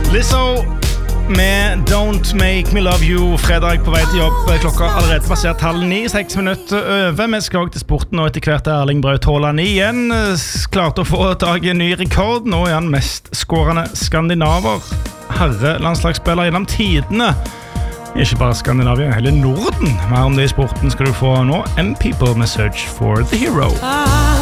Lizzo med Don't Make Me Love You. Fredag på vei til jobb. Klokka allerede passert 8:30, 6 minutter over. Vi skal også til sporten, og etter hvert Erling Braut Haaland igjen klarte å få tak i en ny rekord. Nå han mest skårende skandinaver. Herrelandslagsspiller gjennom tidene. Ikke bare Skandinavia, hele Norden. Mer om det i sporten skal du få nå. M-People med Search for the Hero.